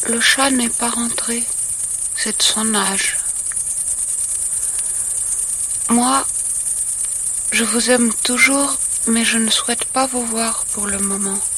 Le chat n'est pas rentré, c'est de son âge. Moi, je vous aime toujours, mais je ne souhaite pas vous voir pour le moment.